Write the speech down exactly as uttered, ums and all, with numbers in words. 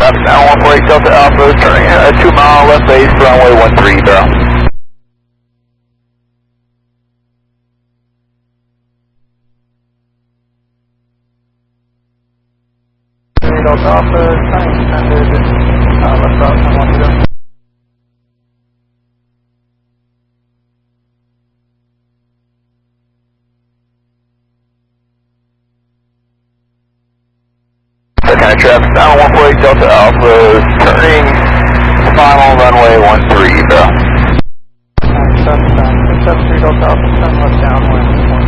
traffic now, one four eight Delta Alpha, turning a two mile left base, runway one three, bro. Delta Alpha, turning extended, uh, left out, ten one zero. That kind of traffic now, one four eight Delta Alpha, turning final runway one three, bro. nine seven seven three Delta Alpha, turn left downwind one